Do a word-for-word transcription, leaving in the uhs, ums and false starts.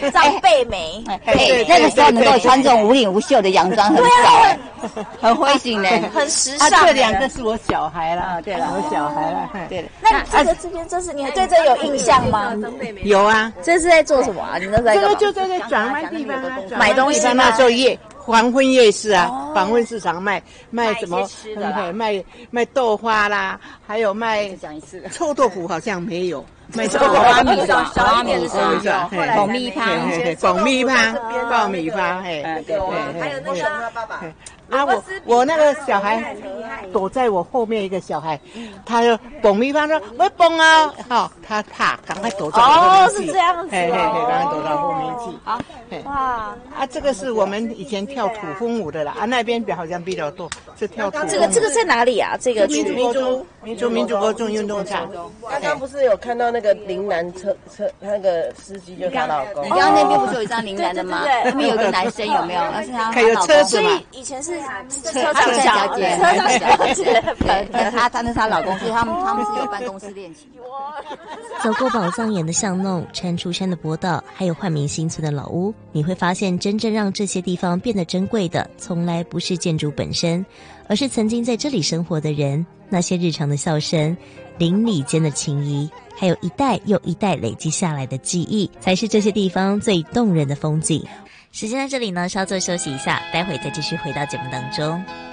仰仗贝美。 哎，那个时候能够穿这种无领无袖的洋装很少，很灰型的， 很时尚。 这两个是我小孩啦， 对了， 我小孩啦， 对了。 那你这个这边这是你对这有印象吗？ 有啊， 这是在做什么啊？你那在这个就在那转卖地方啊， 买东西吗？ 那时候夜黄昏夜市啊，黄昏市场卖卖什么？卖卖豆花啦，还有卖臭豆腐，好像没有。卖豆花米的， 小米是爆米花，爆米花，爆米花，嘿， 对，还有那个他爸爸。 啊，我我那个小孩躲在我后面一个小孩，他就蹦米花说我蹦啊，好，他怕，赶快躲到后面去。 哦，是这样子， 嘿嘿嘿，赶快躲到后面去。 好，哇， 啊，这个是我们以前跳土风舞的啦，啊，那边好像比较多是跳土风舞。 这个这个在哪里啊？这个民主民主民主民主国中运动场。 刚刚不是有看到那个林南车车，那个司机就是她老公。 你刚刚那边不是有一张林南的吗？那边有个男生有没有？那是他还有车子嘛？ 以前是车上小姐， 车上小姐， 对，她她那是她老公，所以他们他们是有办公室恋情。 走过宝藏岩的巷弄、蟾蜍山的坡道，还有焕民新村的老屋，你会发现，真正让这些地方变得珍贵的，从来不是建筑本身，而是曾经在这里生活的人，那些日常的笑声、邻里间的情谊，还有一代又一代累积下来的记忆，才是这些地方最动人的风景。时间在这里呢，稍作休息一下，待会再继续回到节目当中。